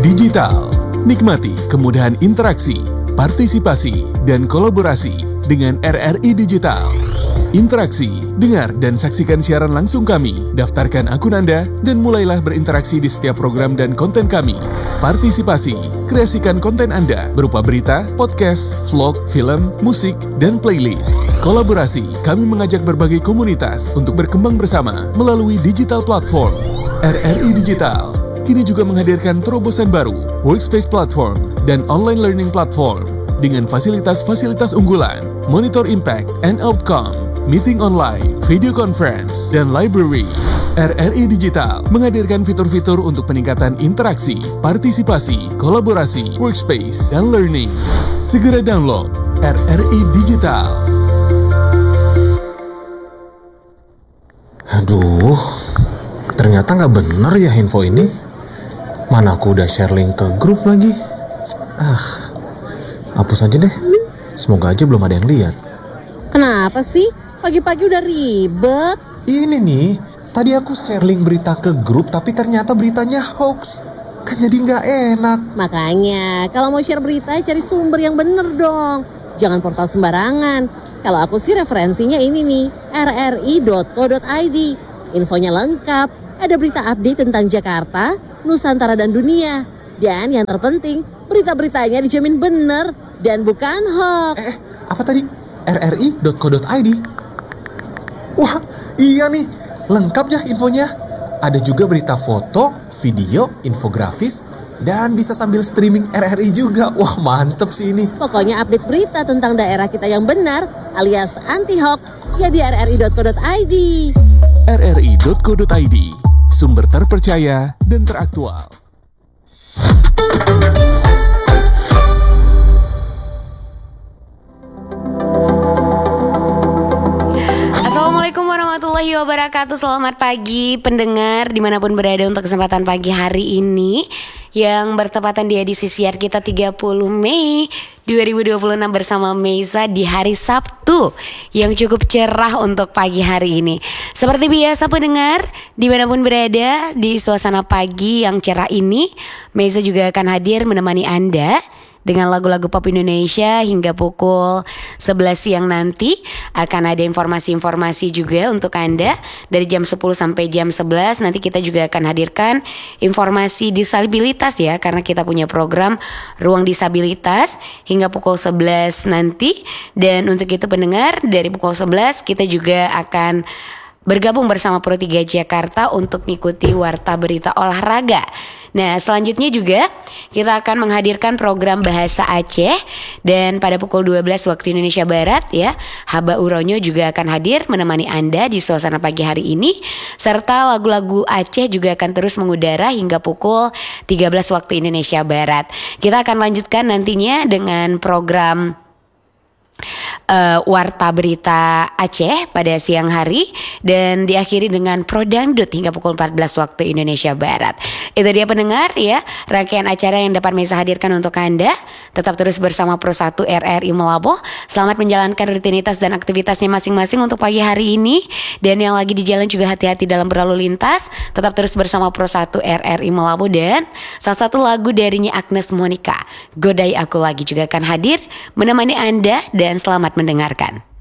Digital. Nikmati kemudahan interaksi, partisipasi, dan kolaborasi dengan RRI Digital. Interaksi, dengar dan saksikan siaran langsung kami, daftarkan akun Anda, dan mulailah berinteraksi di setiap program dan konten kami. Partisipasi, kreasikan konten Anda berupa berita, podcast, vlog, film, musik, dan playlist. Kolaborasi, kami mengajak berbagai komunitas untuk berkembang bersama melalui digital platform. RRI Digital kini juga menghadirkan terobosan baru, workspace platform, dan online learning platform dengan fasilitas-fasilitas unggulan, monitor impact and outcome, meeting online, video conference, dan library. RRI Digital menghadirkan fitur-fitur untuk peningkatan interaksi, partisipasi, kolaborasi, workspace, dan learning. Segera download RRI Digital. Aduh, ternyata nggak bener ya info ini. Mana aku udah share link ke grup lagi. Hapus aja deh. Semoga aja belum ada yang lihat. Kenapa sih? Pagi-pagi udah ribet. Ini nih, tadi aku share link berita ke grup tapi ternyata beritanya hoax. Kan jadi nggak enak. Makanya, kalau mau share berita cari sumber yang bener dong. Jangan portal sembarangan. Kalau aku sih referensinya ini nih, rri.co.id. Infonya lengkap, ada berita update tentang Jakarta, Nusantara dan dunia. Dan yang terpenting, berita-beritanya dijamin bener dan bukan hoax. Apa tadi? rri.co.id? Wah, iya nih, lengkap ya infonya. Ada juga berita foto, video, infografis, dan bisa sambil streaming RRI juga. Wah, mantep sih ini. Pokoknya update berita tentang daerah kita yang benar alias anti-hoax ya di rri.co.id. rri.co.id, sumber terpercaya dan teraktual. Assalamualaikum warahmatullahi wabarakatuh. Selamat pagi pendengar dimanapun berada untuk kesempatan pagi hari ini yang bertepatan di edisi siar kita 30 Mei 2026 bersama Meiza di hari Sabtu yang cukup cerah untuk pagi hari ini. Seperti biasa pendengar dimanapun berada di suasana pagi yang cerah ini, Meiza juga akan hadir menemani Anda dengan lagu-lagu pop Indonesia hingga pukul 11 siang nanti. Akan ada informasi-informasi juga untuk Anda dari jam 10 sampai jam 11. Nanti kita juga akan hadirkan informasi disabilitas ya, karena kita punya program Ruang Disabilitas hingga pukul 11 nanti. Dan untuk itu pendengar, dari pukul 11 kita juga akan bergabung bersama Pro 3 Jakarta untuk mengikuti Warta Berita Olahraga. Nah, selanjutnya juga kita akan menghadirkan program Bahasa Aceh. Dan pada pukul 12 waktu Indonesia Barat ya, Haba Uronyo juga akan hadir menemani Anda di suasana pagi hari ini. Serta lagu-lagu Aceh juga akan terus mengudara hingga pukul 13 waktu Indonesia Barat. Kita akan lanjutkan nantinya dengan program Warta Berita Aceh pada siang hari dan diakhiri dengan Pro Dangdut hingga pukul 14 waktu Indonesia Barat. Itu dia pendengar ya, rangkaian acara yang dapat Mesa hadirkan untuk Anda. Tetap terus bersama Pro 1 RRI Melabo. Selamat menjalankan rutinitas dan aktivitasnya masing-masing untuk pagi hari ini. Dan yang lagi di jalan juga hati-hati dalam berlalu lintas. Tetap terus bersama Pro 1 RRI Melabo. Dan salah satu lagu darinya Agnes Monica, Godai Aku Lagi juga akan hadir menemani Anda. Dan selamat mendengarkan.